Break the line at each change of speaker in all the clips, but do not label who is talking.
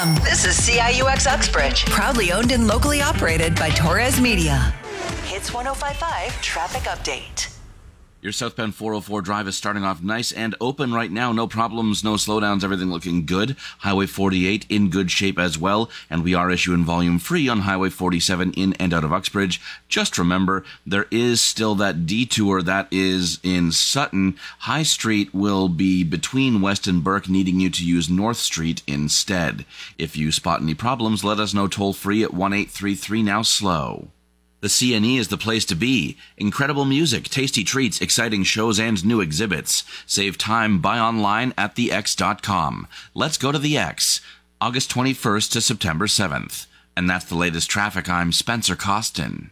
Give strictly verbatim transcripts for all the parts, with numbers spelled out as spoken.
This is C I U X Uxbridge, proudly owned and locally operated by Torres Media. Hits one oh five point five Traffic Update.
Your southbound four oh four drive is starting off nice and open right now. No problems, no slowdowns, everything looking good. Highway forty-eight in good shape as well. And we are issuing volume free on Highway forty-seven in and out of Uxbridge. Just remember, there is still that detour that is in Sutton. High Street will be between West and Burke, needing you to use North Street instead. If you spot any problems, let us know toll free at one eight three three now slow. The C N E is the place to be. Incredible music, tasty treats, exciting shows, and new exhibits. Save time, buy online at the x dot com. Let's go to the X, August twenty-first to September seventh. And that's the latest traffic. I'm Spencer Costin.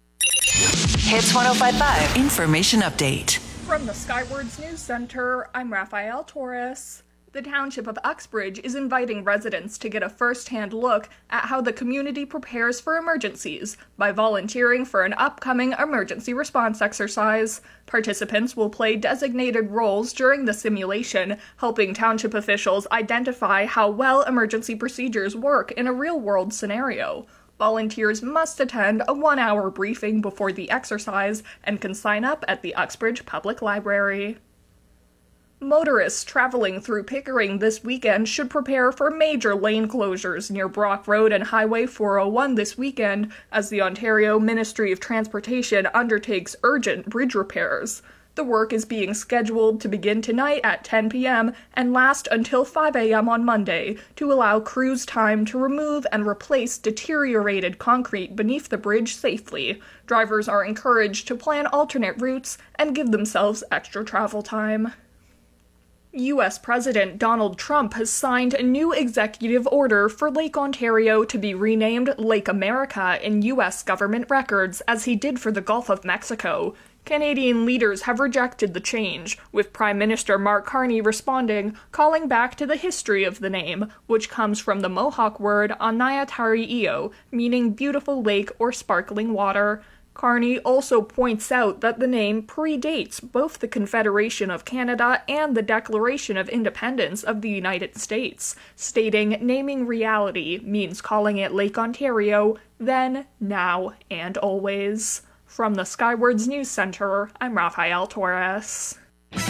Hits one oh five point five Information Update.
From the Skywards News Center, I'm Rafael Torres. The Township of Uxbridge is inviting residents to get a first-hand look at how the community prepares for emergencies by volunteering for an upcoming emergency response exercise. Participants will play designated roles during the simulation, helping township officials identify how well emergency procedures work in a real-world scenario. Volunteers must attend a one-hour briefing before the exercise and can sign up at the Uxbridge Public Library. Motorists traveling through Pickering this weekend should prepare for major lane closures near Brock Road and Highway four oh one this weekend as the Ontario Ministry of Transportation undertakes urgent bridge repairs. The work is being scheduled to begin tonight at ten p.m. and last until five a.m. on Monday to allow crews time to remove and replace deteriorated concrete beneath the bridge safely. Drivers are encouraged to plan alternate routes and give themselves extra travel time. U S President Donald Trump has signed a new executive order for Lake Ontario to be renamed Lake America in U S government records, as he did for the Gulf of Mexico. Canadian leaders have rejected the change, with Prime Minister Mark Carney responding, calling back to the history of the name, which comes from the Mohawk word Anayatari-io, meaning beautiful lake or sparkling water. Carney also points out that the name predates both the Confederation of Canada and the Declaration of Independence of the United States, stating naming reality means calling it Lake Ontario then, now, and always. From the Skywards News Center, I'm Rafael Torres.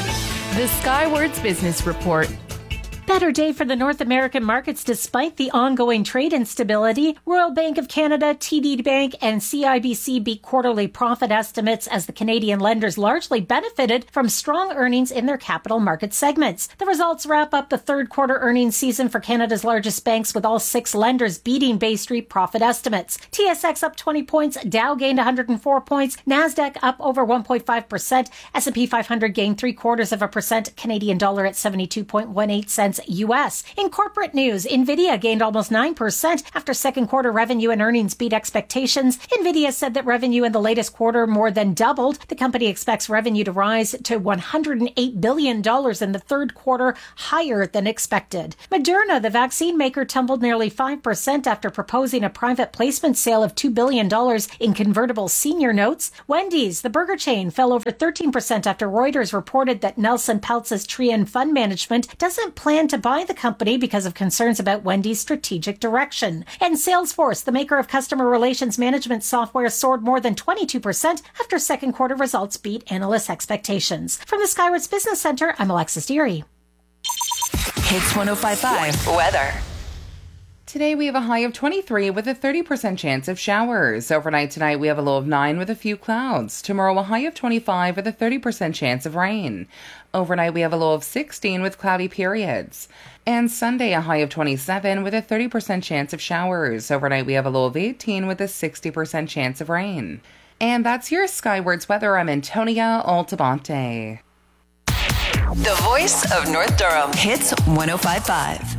The Skywards Business Report.
Better day for the North American markets despite the ongoing trade instability. Royal Bank of Canada, T D Bank, and C I B C beat quarterly profit estimates as the Canadian lenders largely benefited from strong earnings in their capital market segments. The results wrap up the third quarter earnings season for Canada's largest banks, with all six lenders beating Bay Street profit estimates. T S X up twenty points, Dow gained one hundred four points, NASDAQ up over one point five percent, S and P five hundred gained three quarters of a percent, Canadian dollar at seventy-two point one eight cents U S. In corporate news, Nvidia gained almost nine percent after second quarter revenue and earnings beat expectations. Nvidia said that revenue in the latest quarter more than doubled. The company expects revenue to rise to one hundred eight billion dollars in the third quarter, higher than expected. Moderna, the vaccine maker, tumbled nearly five percent after proposing a private placement sale of two billion dollars in convertible senior notes. Wendy's, the burger chain, fell over thirteen percent after Reuters reported that Nelson Peltz's Trian Fund Management doesn't plan to buy the company because of concerns about Wendy's strategic direction. And Salesforce, the maker of customer relations management software, soared more than twenty-two percent after second quarter results beat analysts' expectations. From the Skywards Business Center, I'm Alexis Deary.
Hits one oh five point five Weather.
Today we have a high of twenty-three with a thirty percent chance of showers. Overnight tonight we have a low of nine with a few clouds. Tomorrow a high of twenty-five with a thirty percent chance of rain. Overnight we have a low of sixteen with cloudy periods. And Sunday a high of twenty-seven with a thirty percent chance of showers. Overnight we have a low of eighteen with a sixty percent chance of rain. And that's your Skywards weather. I'm Antonia Altabonte.
The voice of North Durham. Hits one oh five point five.